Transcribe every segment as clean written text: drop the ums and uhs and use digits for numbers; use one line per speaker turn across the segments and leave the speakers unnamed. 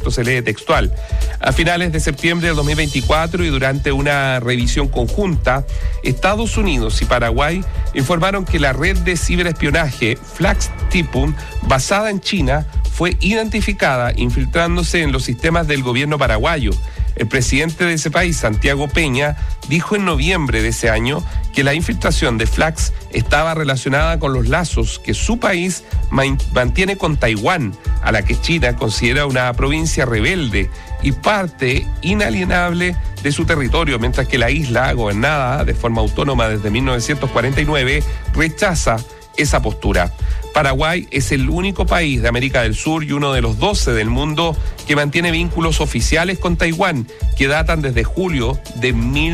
esto se lee textual. A finales de septiembre del 2024 y durante una revisión conjunta, Estados Unidos y Paraguay informaron que la red de ciberespionaje Flagstipum, basada en China, fue identificada infiltrándose en los sistemas del gobierno paraguayo. El presidente de ese país, Santiago Peña, dijo en noviembre de ese año que la infiltración de Flax estaba relacionada con los lazos que su país mantiene con Taiwán, a la que China considera una provincia rebelde y parte inalienable de su territorio, mientras que la isla, gobernada de forma autónoma desde 1949, rechaza esa postura. Paraguay es el único país de América del Sur y uno de los 12 del mundo que mantiene vínculos oficiales con Taiwán, que datan desde julio de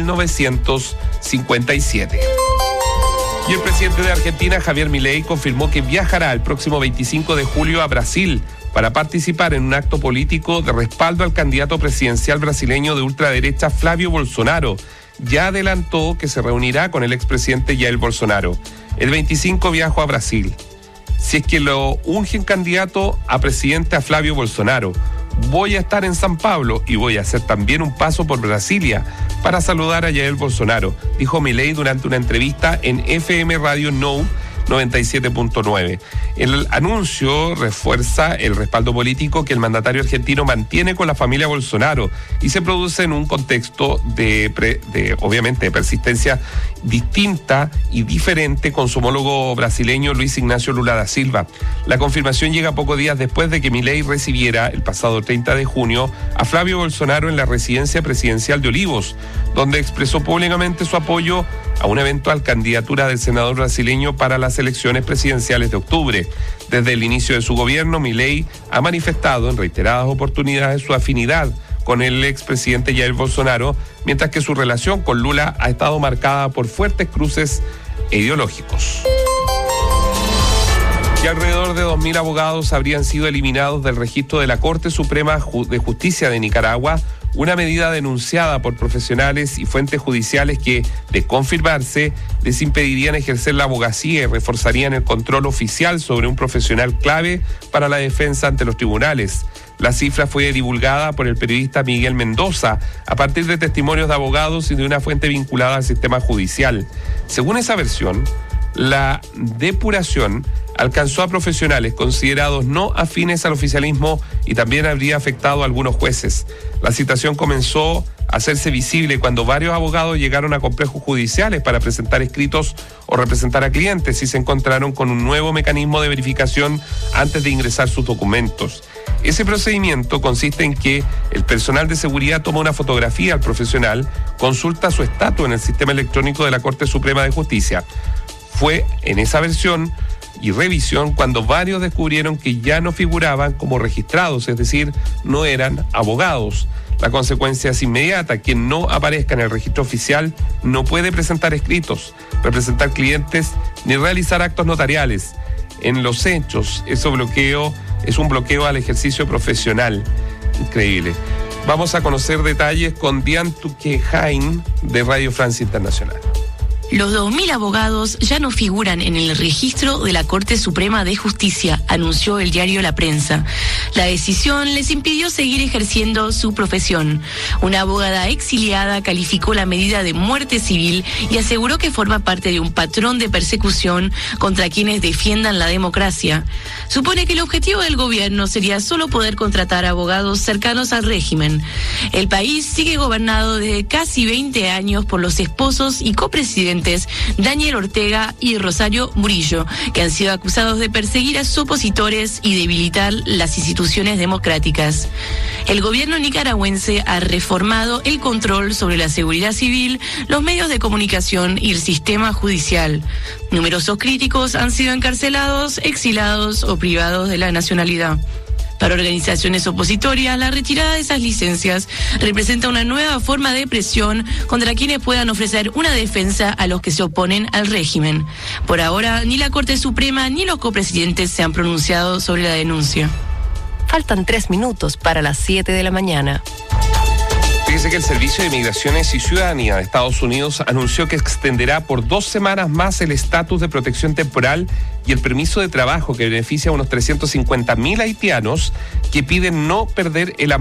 1957. Y el presidente de Argentina, Javier Milei, confirmó que viajará el próximo 25 de julio a Brasil para participar en un acto político de respaldo al candidato presidencial brasileño de ultraderecha Flávio Bolsonaro. Ya adelantó que se reunirá con el expresidente Jair Bolsonaro. El 25 viajo a Brasil. Si es que lo ungen candidato a presidente a Flávio Bolsonaro, voy a estar en San Pablo y voy a hacer también un paso por Brasilia para saludar a Jair Bolsonaro, dijo Milei durante una entrevista en FM Radio No 97.9. El anuncio refuerza el respaldo político que el mandatario argentino mantiene con la familia Bolsonaro y se produce en un contexto obviamente de persistencia distinta y diferente con su homólogo brasileño Luis Ignacio Lula da Silva. La confirmación llega pocos días después de que Milei recibiera el pasado 30 de junio a Flávio Bolsonaro en la residencia presidencial de Olivos, donde expresó públicamente su apoyo a un eventual candidatura del senador brasileño para las elecciones presidenciales de octubre. Desde el inicio de su gobierno, Milei ha manifestado en reiteradas oportunidades su afinidad con el expresidente Jair Bolsonaro, mientras que su relación con Lula ha estado marcada por fuertes cruces ideológicos. Y alrededor de 2.000 abogados habrían sido eliminados del registro de la Corte Suprema de Justicia de Nicaragua, una medida denunciada por profesionales y fuentes judiciales que, de confirmarse, les impedirían ejercer la abogacía y reforzarían el control oficial sobre un profesional clave para la defensa ante los tribunales. La cifra fue divulgada por el periodista Miguel Mendoza a partir de testimonios de abogados y de una fuente vinculada al sistema judicial. Según esa versión, la depuración alcanzó a profesionales considerados no afines al oficialismo y también habría afectado a algunos jueces. La situación comenzó a hacerse visible cuando varios abogados llegaron a complejos judiciales para presentar escritos o representar a clientes y se encontraron con un nuevo mecanismo de verificación antes de ingresar sus documentos. Ese procedimiento consiste en que el personal de seguridad toma una fotografía al profesional, consulta su estatus en el sistema electrónico de la Corte Suprema de Justicia. Fue en esa versión y revisión cuando varios descubrieron que ya no figuraban como registrados, es decir, no eran abogados. La consecuencia es inmediata: quien no aparezca en el registro oficial no puede presentar escritos, representar clientes ni realizar actos notariales. En los hechos, ese bloqueo es un bloqueo al ejercicio profesional. Increíble. Vamos a conocer detalles con Diane Tuquejain de Radio Francia Internacional.
Los 2.000 abogados ya no figuran en el registro de la Corte Suprema de Justicia, anunció el diario La Prensa. La decisión les impidió seguir ejerciendo su profesión. Una abogada exiliada calificó la medida de muerte civil y aseguró que forma parte de un patrón de persecución contra quienes defiendan la democracia. Supone que el objetivo del gobierno sería solo poder contratar abogados cercanos al régimen. El país sigue gobernado desde casi 20 años por los esposos y copresidentes Daniel Ortega y Rosario Murillo, que han sido acusados de perseguir a sus opositores y debilitar las instituciones democráticas. El gobierno nicaragüense ha reformado el control sobre la seguridad civil, los medios de comunicación y el sistema judicial. Numerosos críticos han sido encarcelados, exilados o privados de la nacionalidad. Para organizaciones opositorias, la retirada de esas licencias representa una nueva forma de presión contra quienes puedan ofrecer una defensa a los que se oponen al régimen. Por ahora, ni la Corte Suprema ni los copresidentes se han pronunciado sobre la denuncia.
Faltan 3 minutos para las 7 de la mañana.
Fíjese que el Servicio de Migraciones y Ciudadanía de Estados Unidos anunció que extenderá por 2 semanas más el estatus de protección temporal y el permiso de trabajo que beneficia a unos 350.000 haitianos que piden no perder el